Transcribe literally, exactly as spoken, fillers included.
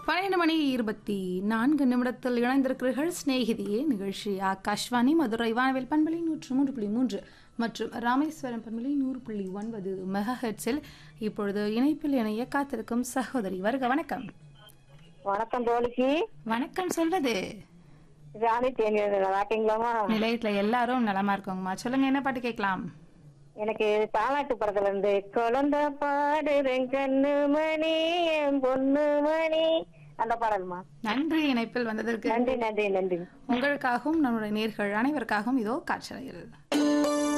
பன்னிரண்டு மணி இருபத்தி நான்கு நிமிடத்தில் இணைந்திருக்கிறீர்கள் சிநேகிதியே நிகழ்ச்சி. ஆகாஷ்வாணி மதுரை வானவில் பண்பலை நூற்று மூன்று புள்ளி மூன்று மற்றும் ராமேஸ்வரம் பண்பலை நூறு புள்ளி ஒன்பது மெகா ஹெர்ட்ஸில் இப்பொழுது இணைப்பில் இணைய காத்திருக்கும் சகோதரி வருக. வணக்கம். வணக்கம் தோழிக்கு. வணக்கம் சொல்றது ராணி தேனியாமா. நிலையத்துல எல்லாரும் நலமா இருக்கோங்கம்மா. சொல்லுங்க, என்ன பாட்டு கேட்கலாம்? எனக்கு தாலாட்டு படத்துல இருந்து குழந்தை பாடுறேன் கண்ணு மணி என் பொண்ணு மணி அந்த பாடல்மா. நன்றி இணைப்பில் வந்ததற்கு. நன்றி நன்றி நன்றி. உங்களுக்காகவும் நம்முடைய நேர்கள் அனைவருக்காகவும் இதோ காட்சியில்